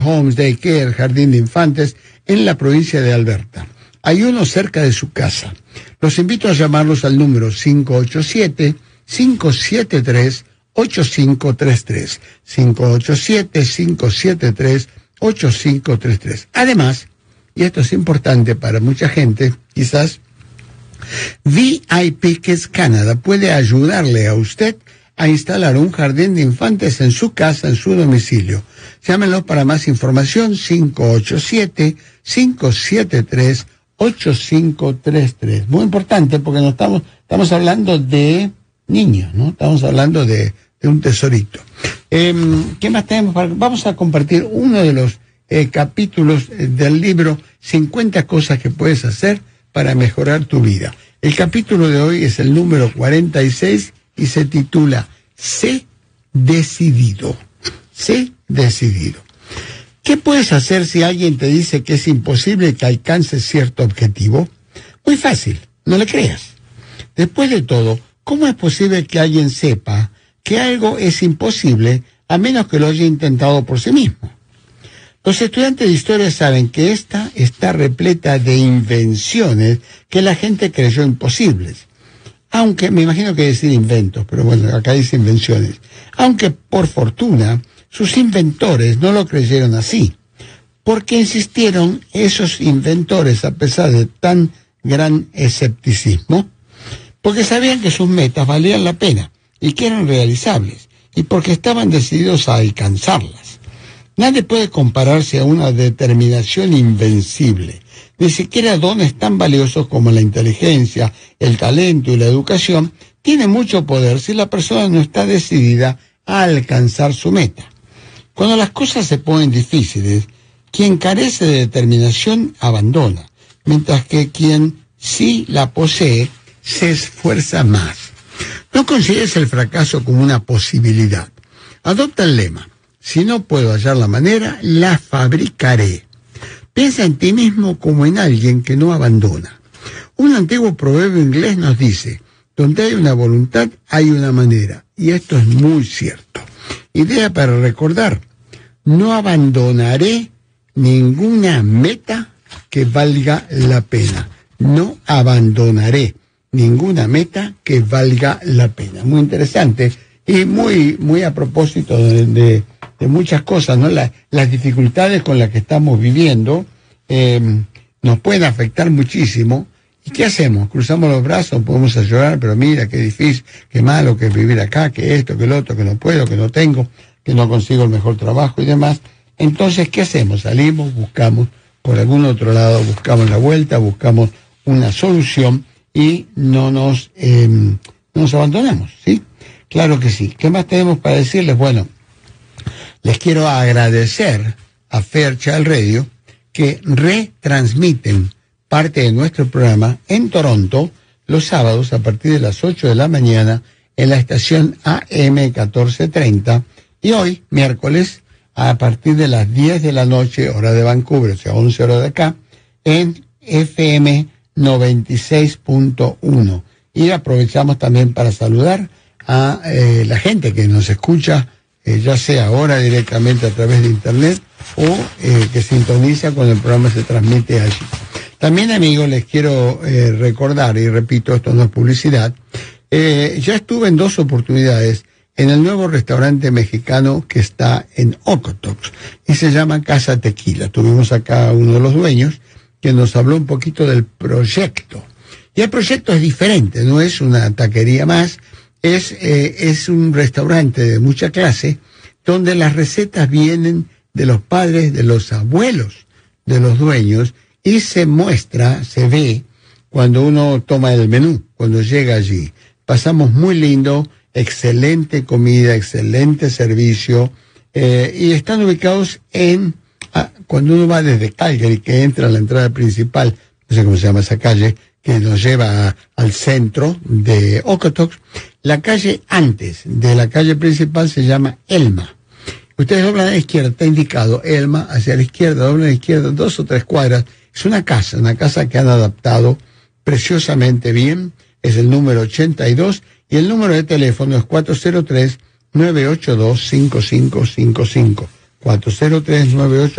Homes Daycare, jardín de infantes, en la provincia de Alberta. Hay uno cerca de su casa. Los invito a llamarlos al número 587-573-8533. 587-573-8533. Además, y esto es importante para mucha gente, quizás, VIP Kids Canada puede ayudarle a usted a instalar un jardín de infantes en su casa, en su domicilio. Llámenlo para más información, 587-573-8533. Muy importante porque no estamos hablando de niños, ¿no? Estamos hablando de un tesorito. ¿Qué más tenemos? Vamos a compartir uno de los capítulos del libro 50 cosas que puedes hacer para mejorar tu vida. El capítulo de hoy es el número 46 y se titula Sé decidido. Sé decidido. ¿Qué puedes hacer si alguien te dice que es imposible que alcances cierto objetivo? Muy fácil, no le creas. Después de todo, ¿cómo es posible que alguien sepa que algo es imposible a menos que lo haya intentado por sí mismo? Los estudiantes de historia saben que esta está repleta de invenciones que la gente creyó imposibles. Aunque, me imagino que decir inventos, pero bueno, acá dice invenciones. Aunque, por fortuna, sus inventores no lo creyeron así. Porque insistieron esos inventores a pesar de tan gran escepticismo? Porque sabían que sus metas valían la pena y que eran realizables, y porque estaban decididos a alcanzarlas. Nadie puede compararse a una determinación invencible. Ni siquiera dones tan valiosos como la inteligencia, el talento y la educación tienen mucho poder si la persona no está decidida a alcanzar su meta. Cuando las cosas se ponen difíciles, quien carece de determinación abandona, mientras que quien sí la posee se esfuerza más. No consideres el fracaso como una posibilidad. Adopta el lema: si no puedo hallar la manera, la fabricaré. Piensa en ti mismo como en alguien que no abandona. Un antiguo proverbio inglés nos dice: donde hay una voluntad, hay una manera. Y esto es muy cierto. Idea para recordar: no abandonaré ninguna meta que valga la pena. No abandonaré ninguna meta que valga la pena. Muy interesante y muy a propósito de muchas cosas, ¿no? Las dificultades con las que estamos viviendo nos pueden afectar muchísimo. ¿Y qué hacemos? Cruzamos los brazos, podemos a llorar, pero mira qué difícil, qué malo que es vivir acá, que esto, que lo otro, que no puedo, que no tengo, que no consigo el mejor trabajo y demás. Entonces, ¿qué hacemos? Salimos, buscamos por algún otro lado, buscamos la vuelta, buscamos una solución y no nos abandonamos, ¿sí? Claro que sí. ¿Qué más tenemos para decirles? Bueno, les quiero agradecer a Fairchild Radio que retransmiten parte de nuestro programa en Toronto los sábados a partir de las 8 de la mañana en la estación AM 1430 y hoy, miércoles, a partir de las 10 de la noche, hora de Vancouver, o sea, 11 horas de acá, en FM 96.1. Y aprovechamos también para saludar a la gente que nos escucha, ya sea ahora directamente a través de internet o que sintoniza cuando el programa se transmite allí. También, amigos, les quiero recordar, y repito, esto no es publicidad, ya estuve en 2 oportunidades en el nuevo restaurante mexicano que está en Okotoks y se llama Casa Tequila. Tuvimos acá a uno de los dueños que nos habló un poquito del proyecto. Y el proyecto es diferente, no es una taquería más, es un restaurante de mucha clase donde las recetas vienen de los padres, de los abuelos de los dueños y se muestra, se ve cuando uno toma el menú, cuando llega allí. Pasamos muy lindo, excelente comida, excelente servicio y están ubicados cuando uno va desde Calgary, que entra a la entrada principal, no sé cómo se llama esa calle, que nos lleva al centro de Okotoks. La calle antes de la calle principal se llama Elma. Ustedes doblan a la izquierda, está indicado Elma, hacia la izquierda, doblan a la izquierda 2 o 3 cuadras. Es una casa que han adaptado preciosamente bien. Es el número 82 y el número de teléfono es 403-982-5555. 40398